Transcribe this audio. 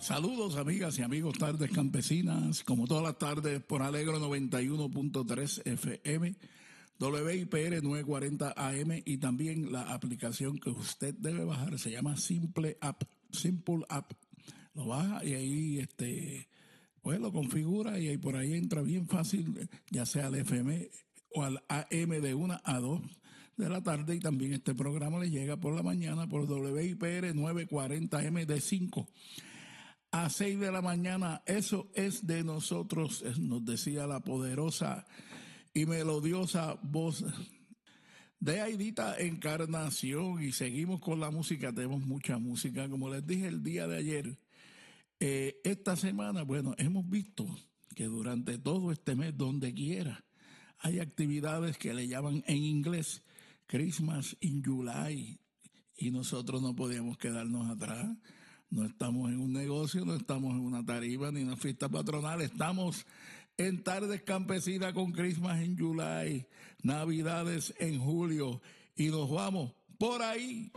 Saludos amigas y amigos, tardes campesinas, como todas las tardes por Alegro 91.3 FM, WIPR 940 AM y también la aplicación que usted debe bajar, se llama Simple App. Lo baja y ahí pues lo configura y ahí por ahí entra bien fácil, ya sea al FM o al AM de 1 a 2 de la tarde, y también este programa le llega por la mañana por WIPR 940 M de 5 a 6 de la mañana. Eso es de nosotros, nos decía la poderosa y melodiosa voz de Aidita Encarnación. Y seguimos con la música, tenemos mucha música, como les dije el día de ayer. Esta semana, bueno, hemos visto que durante todo este mes, donde quiera, hay actividades que le llaman en inglés Christmas in July, y nosotros no podíamos quedarnos atrás. No estamos en un negocio, no estamos en una tarima ni en una fiesta patronal, estamos en Tardes Campesinas con Christmas in July, Navidades en julio, y nos vamos por ahí.